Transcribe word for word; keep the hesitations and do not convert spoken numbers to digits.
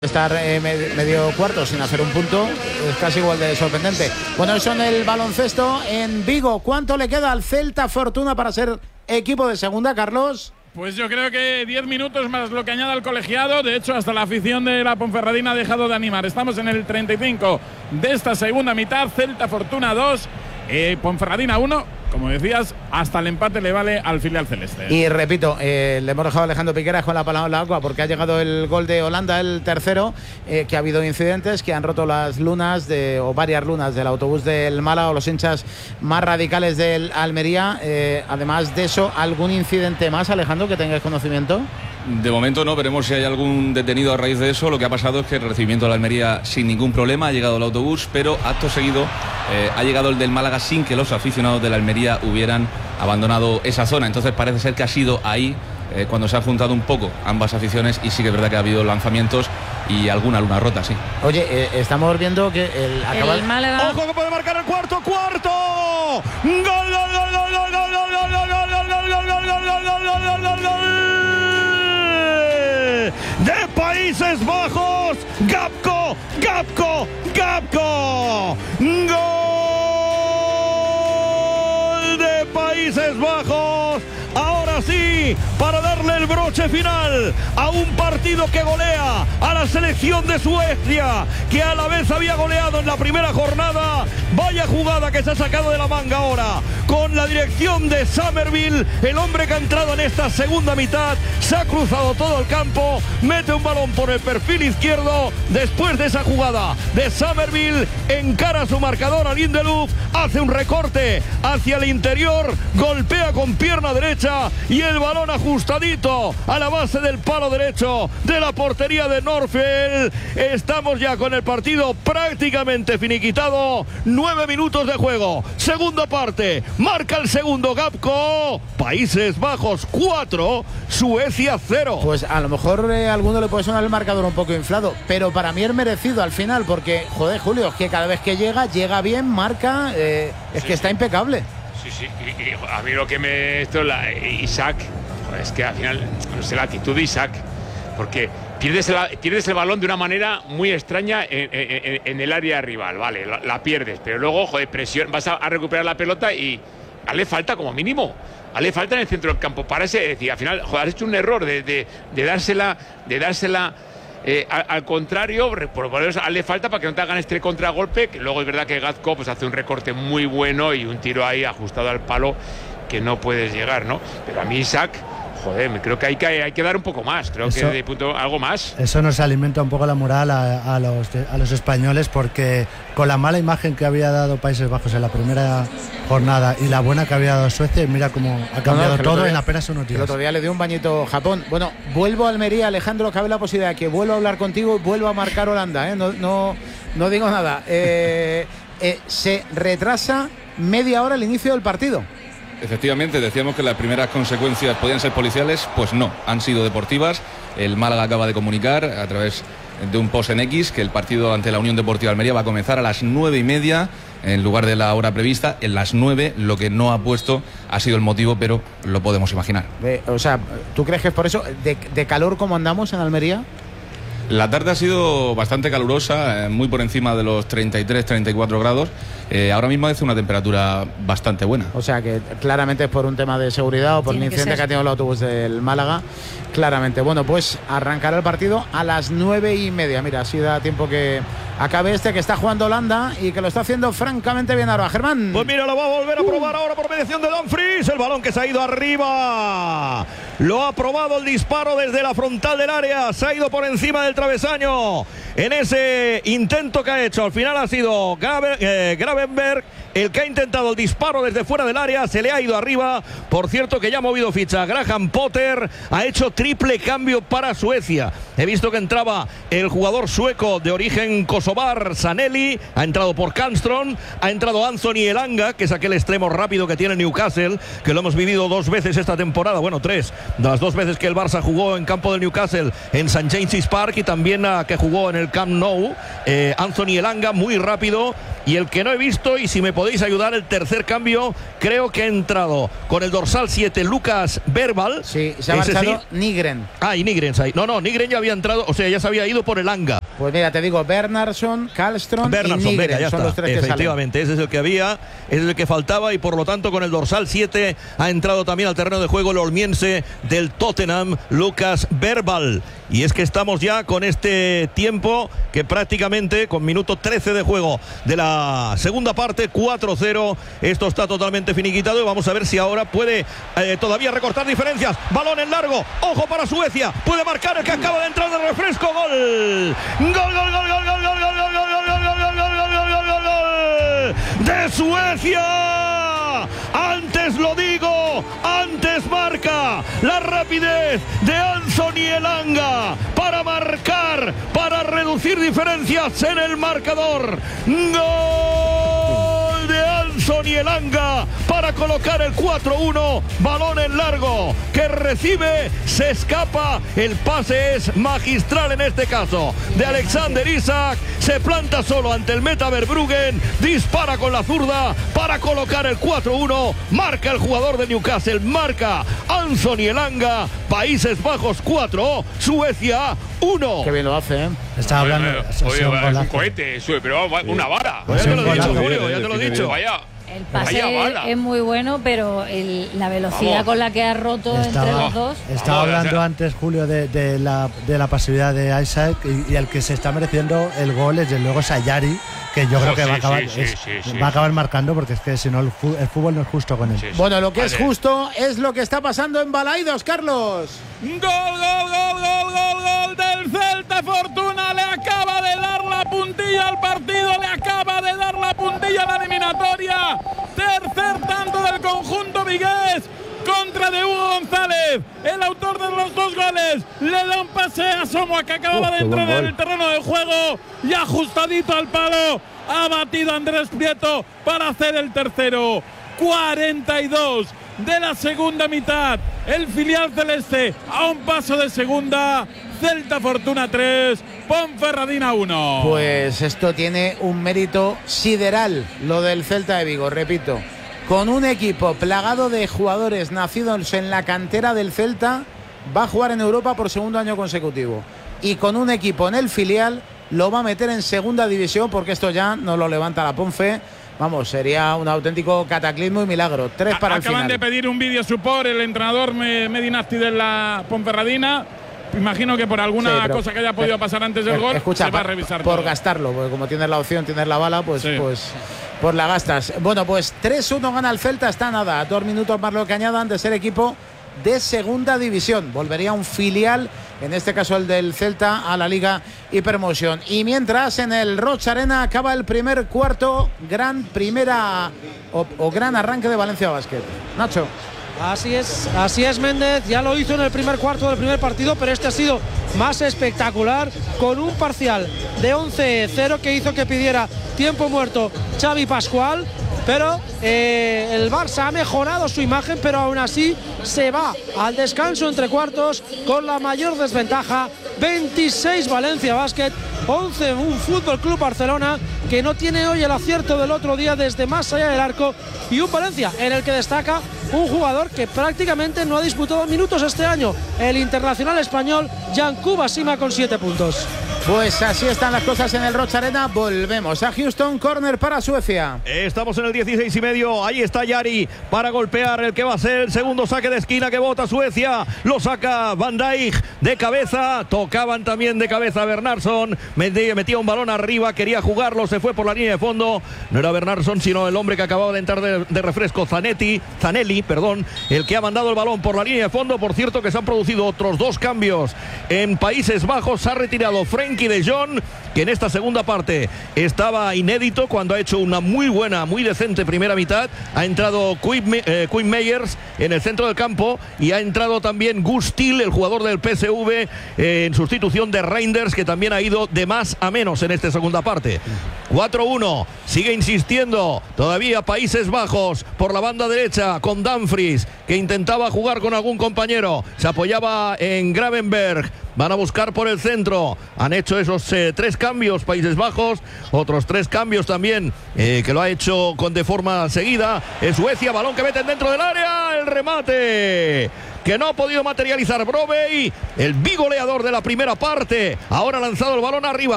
Estar eh, medio cuarto sin hacer un punto es casi igual de sorprendente. Bueno, eso en el baloncesto en Vigo. ¿Cuánto le queda al Celta Fortuna para ser equipo de segunda, Carlos? Pues yo creo que diez minutos más lo que añada el colegiado. De hecho, hasta la afición de la Ponferradina ha dejado de animar. Estamos en el treinta y cinco de esta segunda mitad. Celta Fortuna dos, eh, Ponferradina uno. Como decías, hasta el empate le vale al filial celeste. Y repito, eh, le hemos dejado a Alejandro Piqueras con la palabra en la agua porque ha llegado el gol de Holanda, el tercero, eh, que ha habido incidentes que han roto las lunas de, o varias lunas del autobús del Málaga o los hinchas más radicales del Almería. Eh, además de eso, ¿algún incidente más, Alejandro, que tengáis conocimiento? De momento no, veremos si hay algún detenido a raíz de eso. Lo que ha pasado es que el recibimiento de la Almería sin ningún problema, ha llegado el autobús, pero acto seguido eh, ha llegado el del Málaga sin que los aficionados de la Almería hubieran abandonado esa zona. Entonces parece ser que ha sido ahí eh, cuando se han juntado un poco ambas aficiones, y sí que es verdad que ha habido lanzamientos y alguna luna rota, sí. Oye, eh, estamos viendo que el, acaba el Málaga... ¡Ojo que puede marcar el cuarto! ¡Cuarto! ¡Gol, gol, gol, gol, gol, gol, gol, gol, gol, gol, gol, gol, gol, gol, gol, gol, gol! De Países Bajos, Gapco, Gapco, Gapco. Gol de Países Bajos. Ahora sí, para darle el broche final a un partido que golea a la selección de Suecia, que a la vez había goleado en la primera jornada. Vaya jugada que se ha sacado de la manga ahora, con la dirección de Summerville, el hombre que ha entrado en esta segunda mitad. Se ha cruzado todo el campo, mete un balón por el perfil izquierdo. Después de esa jugada de Summerville, encara su marcador a Lindelof, hace un recorte hacia el interior, golpea con pierna derecha y el balón ajustadito a la base del palo derecho de la portería de Norfield. Estamos ya con el partido prácticamente finiquitado. Nueve minutos de juego, segunda parte, marca el segundo Gapco. Países Bajos cuatro, Suecia cero. Pues a lo mejor eh, a alguno le puede sonar el marcador un poco inflado, pero para mí es merecido al final, porque joder, Julio, es que cada vez que llega, llega bien, marca, eh, es sí, que está sí. impecable. Sí, sí, y, y a mí lo que me... Esto, la, Isaac, joder, es que al final, no sé, la actitud de Isaac, porque pierdes el, pierdes el balón de una manera muy extraña en, en, en el área rival, vale, la, la pierdes, pero luego, joder, presión, vas a, a recuperar la pelota y hazle falta como mínimo, hazle falta en el centro del campo, para ese, es decir, al final, joder, has hecho un error de, de, de dársela, de dársela Eh, al, al contrario, por por eso hazle falta para que no te hagan este contragolpe, que luego es verdad que Gapco pues hace un recorte muy bueno y un tiro ahí ajustado al palo que no puedes llegar, ¿no? Pero a mí Isaac, joder, creo que hay que, hay que dar un poco más, creo eso, que de punto algo más. Eso nos alimenta un poco la moral a, a, los, a los españoles, porque con la mala imagen que había dado Países Bajos en la primera jornada y la buena que había dado Suecia, mira cómo ha cambiado no, no, todo día, en apenas unos días. El otro día le dio un bañito Japón. Bueno, vuelvo a Almería, Alejandro, cabe la posibilidad de que vuelva a hablar contigo y vuelva a marcar Holanda, ¿eh? No, no, no digo nada. Eh, eh, se retrasa media hora el inicio del partido. Efectivamente, decíamos que las primeras consecuencias podían ser policiales, pues no, han sido deportivas. El Málaga acaba de comunicar a través de un post en X que el partido ante la Unión Deportiva Almería va a comenzar a las nueve y media en lugar de la hora prevista, en las nueve. Lo que no ha puesto ha sido el motivo, pero lo podemos imaginar. Eh, o sea, ¿tú crees que es por eso? ¿De, de calor cómo andamos en Almería? La tarde ha sido bastante calurosa, eh, muy por encima de los treinta y tres, treinta y cuatro grados. Eh, ahora mismo hace una temperatura bastante buena. O sea que claramente es por un tema de seguridad o por Tiene el incidente que, que ha tenido el autobús del Málaga. Claramente. Bueno, pues arrancará el partido a las nueve y media. Mira, así da tiempo que acabe este que está jugando Holanda y que lo está haciendo francamente bien ahora. Germán. Pues mira, lo va a volver a probar uh. ahora por mediación de Dumfries. El balón que se ha ido arriba. Lo ha probado el disparo desde la frontal del área. Se ha ido por encima del travesaño en ese intento que ha hecho. Al final ha sido Gabe, eh, Gravenberg el que ha intentado el disparo desde fuera del área. Se le ha ido arriba. Por cierto que ya ha movido ficha Graham Potter. Ha hecho triple cambio para Suecia. He visto que entraba el jugador sueco de origen kosovar, Sanelli. Ha entrado por Canstrom. Ha entrado Anthony Elanga, que es aquel extremo rápido que tiene Newcastle, que lo hemos vivido dos veces esta temporada. Bueno, tres. Las dos veces que el Barça jugó en campo del Newcastle, en Saint James's Park, y también uh, que jugó en el Camp Nou. eh, Anthony Elanga, muy rápido. Y el que no he visto, y si me podéis ayudar. El tercer cambio creo que ha entrado con el dorsal siete Lucas Verbal. Sí, se ha marchado sí. Nygren. Ah, y Nygren. No, no, Nygren ya había entrado, o sea, ya se había ido por el Anga. Pues mira, te digo, Bernardsson, Karlström y Nygren, venga, ya son está. los tres que Efectivamente, salen. ese es el que había, ese es el que faltaba y por lo tanto con el dorsal siete ha entrado también al terreno de juego el olmiense del Tottenham, Lucas Verbal. Y es que estamos ya con este tiempo que prácticamente con minuto trece de juego de la segunda parte, cuatro cero, esto está totalmente finiquitado y vamos a ver si ahora puede eh, todavía recortar diferencias. Balón en largo, ojo para Suecia, puede marcar el que acaba de entrar de refresco, gol. Gol, gol, gol, gol, gol, gol, gol, gol, gol, gol, gol, gol, gol, gol, gol, gol de Suecia. Antes lo digo, antes marca la rapidez de Anthony Elanga para marcar, para reducir diferencias en el marcador. Gol de Anthony Elanga para colocar el cuatro uno, balón en largo que recibe, se escapa, el pase es magistral en este caso de Alexander Isak, se planta solo ante el meta Verbruggen, dispara con la zurda para colocar el cuatro uno, marca el jugador de Newcastle, marca Anthony Elanga, Países Bajos cuatro, Suecia uno. Qué bien lo hace, ¿eh? Está hablando. Oye, es, oye, un es un cohete, pero una vara. Pues ya te lo he dicho, Julio, ya te lo he dicho. Vaya. El pase es muy bueno, pero el, la velocidad Vamos. con la que ha roto estaba, entre los dos. Estaba Vamos, hablando o sea. antes, Julio, de, de, la, de la pasividad de Isaac y, y el que se está mereciendo el gol es desde luego Sayari, que yo creo Oh, que sí, va, a acabar, sí, es, sí, sí, va a acabar marcando porque es que si no el, fu el fútbol no es justo con él. Sí, sí. Bueno, lo que Vale. es justo es lo que está pasando en Balaidos, Carlos. Gol, gol, gol, gol, gol, gol del Celta. Fortuna le acaba de dar la puntilla al partido, le acaba de dar la puntilla a la eliminatoria. Tercer tanto del conjunto vigués contra de Hugo González, el autor de los dos goles. Le da un pase a Somoa que acababa uh, de entrar en el terreno de juego y ajustadito al palo ha batido a Andrés Prieto para hacer el tercero. cuarenta y dos de la segunda mitad, el filial celeste a un paso de segunda. Celta Fortuna tres, Ponferradina uno. Pues esto tiene un mérito sideral, lo del Celta de Vigo, repito. Con un equipo plagado de jugadores nacidos en la cantera del Celta, va a jugar en Europa por segundo año consecutivo. Y con un equipo en el filial, lo va a meter en segunda división, porque esto ya no lo levanta la Ponfe. Vamos, sería un auténtico cataclismo y milagro. Tres para el final. Acaban de pedir un vídeo support el entrenador Medinasti de la Ponferradina. Imagino que por alguna sí, cosa que haya podido pasar antes del gol escucha, se va a revisar por todo. gastarlo, porque como tienes la opción, tienes la bala, pues, sí. pues, pues la gastas. Bueno, pues tres uno gana el Celta, está nada, dos minutos más lo que añadan de ser equipo de segunda división. Volvería un filial, en este caso el del Celta, a la Liga Hipermotion. Y mientras en el Rocha Arena acaba el primer cuarto, gran primera o, o gran arranque de Valencia Basket. Nacho. Así es, así es Méndez, ya lo hizo en el primer cuarto del primer partido, pero este ha sido más espectacular, con un parcial de once cero que hizo que pidiera tiempo muerto Xavi Pascual, pero eh, el Barça ha mejorado su imagen, pero aún así se va al descanso entre cuartos con la mayor desventaja, veintiséis Valencia Basket, once un Fútbol Club Barcelona, que no tiene hoy el acierto del otro día desde más allá del arco, y un Valencia en el que destaca un jugador que prácticamente no ha disputado minutos este año, el internacional español Yankuba Sima, con siete puntos. Pues así están las cosas en el Rocha Arena. Volvemos a Houston, corner para Suecia. Estamos en el dieciséis y medio. Ahí está Yari para golpear el que va a ser el segundo saque de esquina que bota Suecia. Lo saca Van Dijk de cabeza. Tocaban también de cabeza a Bernardsson. Metía un balón arriba, quería jugarlo, se fue por la línea de fondo. No era Bernardsson, sino el hombre que acababa de entrar de, de refresco, Zanetti, Zanelli, perdón, el que ha mandado el balón por la línea de fondo. Por cierto, que se han producido otros dos cambios en Países Bajos. Se ha retirado Frenkie de Jong, que en esta segunda parte estaba inédito cuando ha hecho una muy buena, muy decente primera mitad. Ha entrado Quinn eh, Meyers en el centro del campo y ha entrado también Gus Til, el jugador del P S V, eh, en sustitución de Reinders, que también ha ido de más a menos en esta segunda parte. cuatro uno. Sigue insistiendo todavía Países Bajos por la banda derecha con Dumfries, que intentaba jugar con algún compañero. Se apoyaba en Gravenberg. Van a buscar por el centro. Han hecho esos eh, tres cambios Países Bajos. Otros tres cambios también eh, que lo ha hecho con de forma seguida. Es Suecia, balón que meten dentro del área. El remate que no ha podido materializar Brobbey, el bigoleador de la primera parte. Ahora ha lanzado el balón arriba.